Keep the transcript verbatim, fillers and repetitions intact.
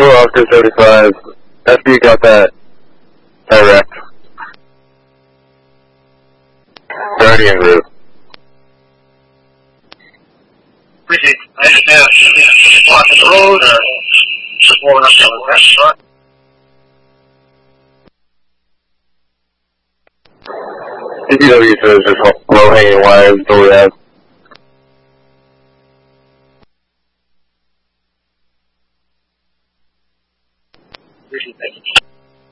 Hello, Oscar seventy-five. After you got that direct. Guardian group. Appreciate it. I understand. Blocking the road or just blowing up the restaurant. D P W says just low hanging wires, so we have